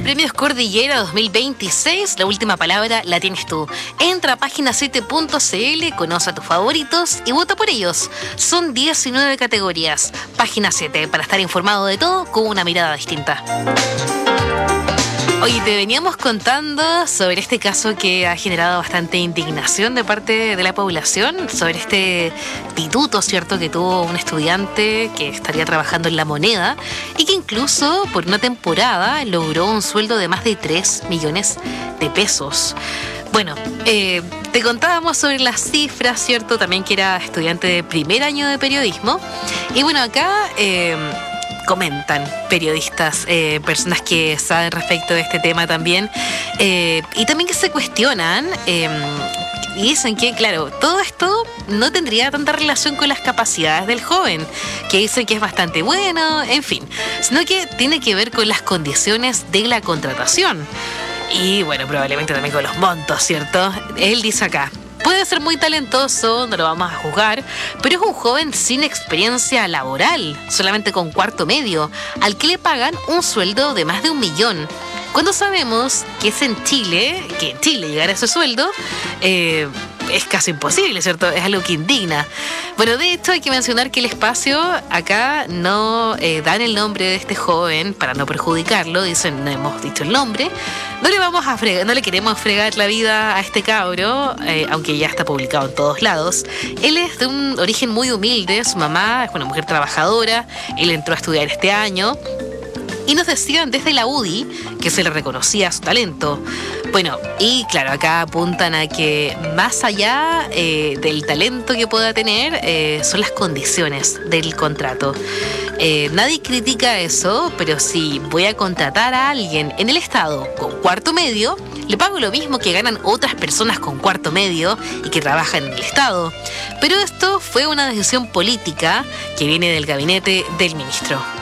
Premios Cordillera 2026, la última palabra la tienes tú. Entra a página7.cl, conoce a tus favoritos y vota por ellos. Son 19 categorías. Página 7, para estar informado de todo con una mirada distinta. Oye, te veníamos contando sobre este caso que ha generado bastante indignación de parte de la población, sobre este pituto, ¿cierto?, que tuvo un estudiante que estaría trabajando en La Moneda y que incluso por una temporada logró un sueldo de más de 3 millones de pesos. Bueno, te contábamos sobre las cifras, ¿cierto?, también que era estudiante de primer año de periodismo. Y bueno, acá comentan periodistas, personas que saben respecto de este tema también, y también que se cuestionan y dicen que, claro, todo esto no tendría tanta relación con las capacidades del joven, que dicen que es bastante bueno, en fin, sino que tiene que ver con las condiciones de la contratación. Y bueno, probablemente también con los montos, ¿cierto? Él dice acá: puede ser muy talentoso, no lo vamos a juzgar, pero es un joven sin experiencia laboral, solamente con cuarto medio, al que le pagan un sueldo de más de 1 millón. Cuando sabemos que es en Chile, que en Chile llegar a ese sueldo es casi imposible, ¿cierto? Es algo que indigna. Bueno, de hecho hay que mencionar que el espacio acá no dan el nombre de este joven para no perjudicarlo, dicen, no hemos dicho el nombre. No le queremos fregar la vida a este cabro, aunque ya está publicado en todos lados. Él es de un origen muy humilde, su mamá es una mujer trabajadora, él entró a estudiar este año. Y nos decían desde la UDI que se le reconocía su talento. Bueno, y claro, acá apuntan a que más allá del talento que pueda tener, son las condiciones del contrato. Nadie critica eso, pero si voy a contratar a alguien en el Estado con cuarto medio, le pago lo mismo que ganan otras personas con cuarto medio y que trabajan en el Estado. Pero esto fue una decisión política que viene del gabinete del ministro.